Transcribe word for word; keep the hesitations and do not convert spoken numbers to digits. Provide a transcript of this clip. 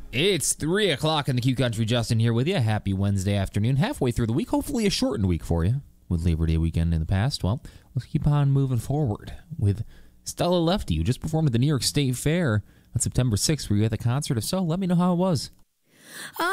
It's three o'clock in the Q Country. Justin here with you. Happy Wednesday afternoon. Halfway through the week. Hopefully a shortened week for you with Labor Day weekend in the past. Well, let's keep on moving forward with Stella Lefty, who just performed at the New York State Fair on September sixth. Were you at the concert? If so, let me know how it was.